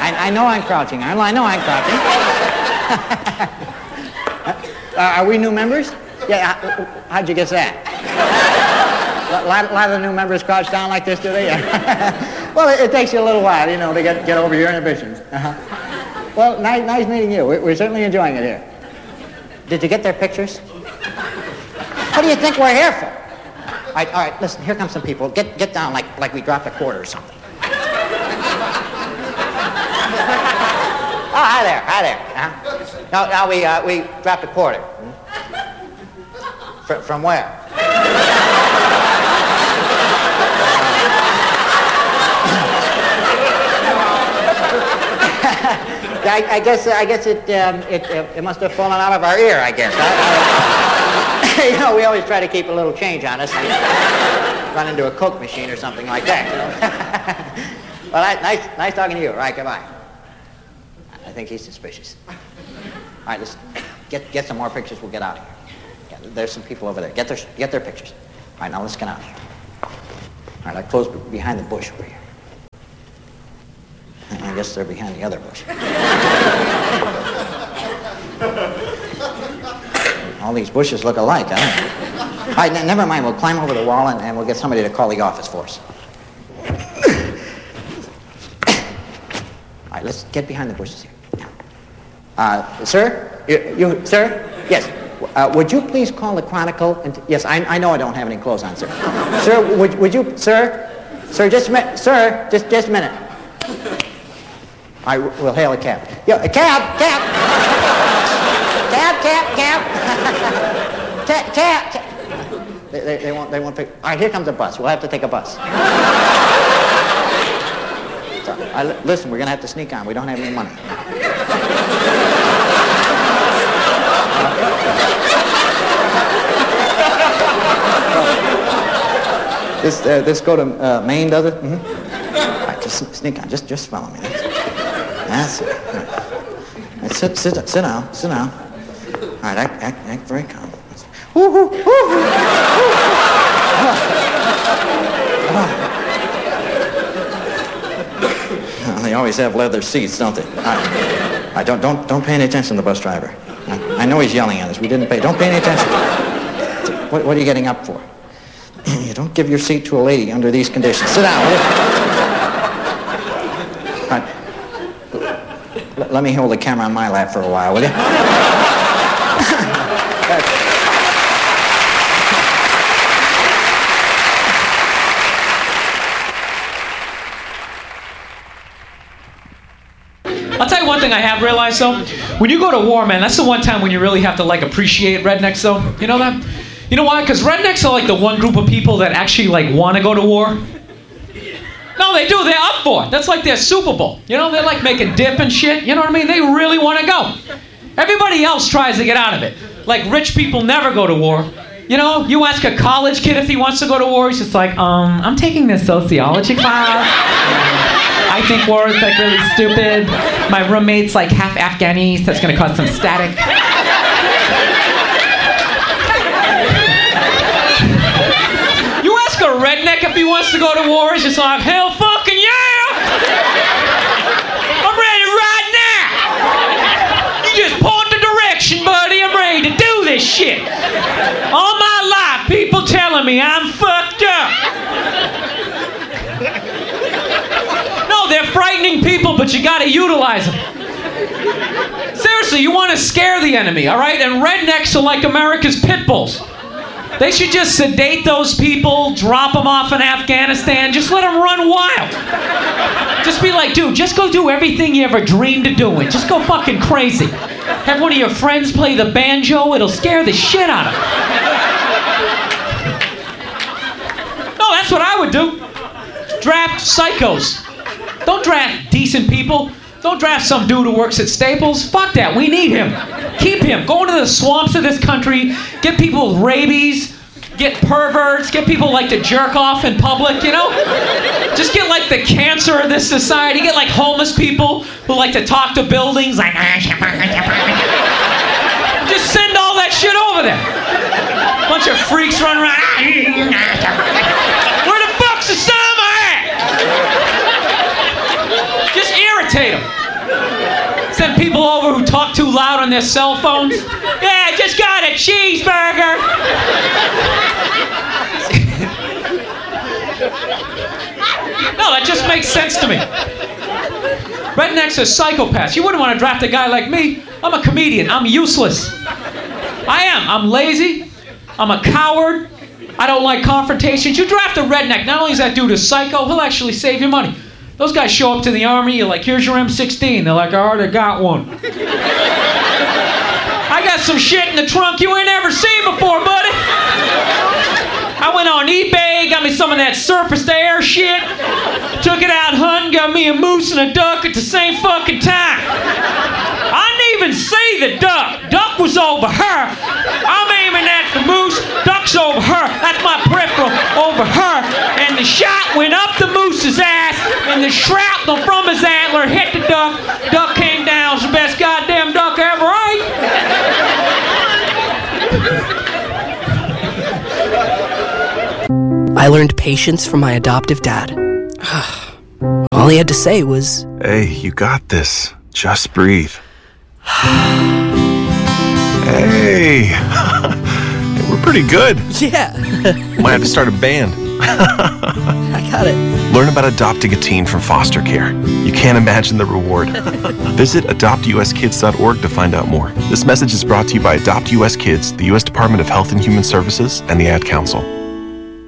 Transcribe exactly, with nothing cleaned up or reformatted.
I, I know I'm crouching, Arnold. I know I'm crouching. uh, are we new members? Yeah, how, how'd you guess that? A lot, lot of the new members crouch down like this, do they? Well, it, it takes you a little while, you know, to get, get over your inhibitions. Uh-huh. Well, nice, nice meeting you. We're, we're certainly enjoying it here. Did you get their pictures? What do you think we're here for? All right, all right, listen, here come some people. Get, get down like, like we dropped a quarter or something. Oh, hi there, hi there. Uh-huh. No, no, we, uh, we dropped a quarter. Hmm? Fr- from where? I, I guess I guess it, um, it it must have fallen out of our ear, I guess. I, I, you know, we always try to keep a little change on us. Run into a Coke machine or something like that. You know? Well, I, nice nice talking to you. All right, goodbye. I think he's suspicious. All right, listen. Get get some more pictures. We'll get out of here. Yeah, there's some people over there. Get their get their pictures. All right, now let's get out of here. All right, I close behind the bush over here. I guess they're behind the other bush. All these bushes look alike, huh? All right, n- never mind. We'll climb over the wall and, and we'll get somebody to call the office for us. All right, let's get behind the bushes here. Uh, sir? You, you sir? Yes. Uh, would you please call the Chronicle? And yes, I, I know I don't have any clothes on, sir. Sir, would, would you, sir? Sir, just a minute. Sir, just, just a minute. I will hail a cab. Yo, a cab, cab. Cab, cab, cab. Cab, cab, cab. They, they, they won't, they won't pick. All right, here comes a bus. We'll have to take a bus. So, I, listen, we're going to have to sneak on. We don't have any money. This, uh, this go to uh, Maine, does it? Mm-hmm. All right, just sneak on. Just, just follow me. That's it. Right, sit, sit, sit down, sit down. All right, act, act, act very calm. Woo, woo, woo, woo. Well, they always have leather seats, don't they? All right, all right don't, don't, don't pay any attention to the bus driver. I, I know he's yelling at us. We didn't pay. Don't pay any attention. What, what are you getting up for? You don't give your seat to a lady under these conditions. Sit down, will you? All right. L- let me hold the camera on my lap for a while, will you? I'll tell you one thing I have realized, though. When you go to war, man, that's the one time when you really have to, like, appreciate rednecks, though. You know that? You know why? Because rednecks are, like, the one group of people that actually, like, want to go to war. No, they do. They're up for it. That's like their Super Bowl. You know, they're, like, making dip and shit. You know what I mean? They really want to go. Everybody else tries to get out of it. Like, rich people never go to war. You know, you ask a college kid if he wants to go to war, he's just like, um, I'm taking this sociology class. I think war is, like, really stupid. My roommate's, like, half Afghani, so that's going to cause some static. You ask a redneck if he wants to go to war, he's just like, hell fucking yeah! I'm ready right now! You just point the direction, buddy. I'm ready to do this shit. All my life, people telling me I'm fucked up. No, they're frightening people, but you gotta utilize them. Seriously, you want to scare the enemy, all right? And rednecks are like America's pit bulls. They should just sedate those people, drop them off in Afghanistan, just let them run wild. Just be like, dude, just go do everything you ever dreamed of doing. Just go fucking crazy. Have one of your friends play the banjo, it'll scare the shit out of them. No, that's what I would do. Draft psychos. Don't draft decent people. Don't draft some dude who works at Staples. Fuck that. We need him. Keep him. Go into the swamps of this country. Get people with rabies. Get perverts. Get people like to jerk off in public, you know? Just get like the cancer of this society. Get like homeless people who like to talk to buildings. Like, just send all that shit over there. Bunch of freaks run around. Where the fuck's the summer at? Just irritate them. on their cell phones. Yeah, I just got a cheeseburger. No, that just makes sense to me. Rednecks are psychopaths. You wouldn't want to draft a guy like me. I'm a comedian. I'm useless. I am. I'm lazy. I'm a coward. I don't like confrontations. You draft a redneck, not only is that dude a psycho, he'll actually save your money. Those guys show up to the army, you're like, here's your M sixteen. They're like, I already got one. I got some shit in the trunk you ain't never seen before, buddy. I went on eBay, got me some of that surface to air shit, took it out hunting, got me a moose and a duck at the same fucking time. I didn't even see the duck. Duck was over her. I'm aiming at the moose, duck's over her. That's my peripheral, over her. And the shot went up the moose's ass, and the shrapnel from his antler hit the duck. Duck came down, it's the best goddamn duck I ever ate. I learned patience from my adoptive dad. All he had to say was, Hey, you got this. Just breathe. Hey, we're pretty good. yeah, Might have to start a band. I got it. Learn about adopting a teen from foster care. You can't imagine the reward. Visit adopt u s kids dot org to find out more. This message is brought to you by Adopt U S Kids, the U S Department of Health and Human Services, and the Ad Council.